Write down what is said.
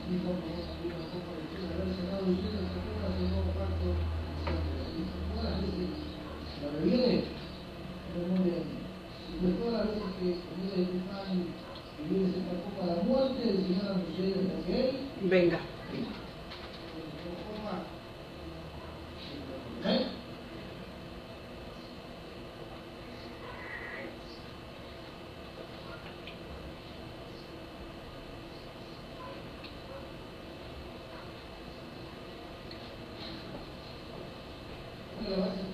dijo como también un poco de haber cerrado diciendo que Coca hace un nuevo pacto y todas las veces la reviene, pero muy bien. Y de todas las veces que viene de Tufán y viene esta copa de la muerte del Señor a ustedes, ¿ok? Venga. ¿Ok? La base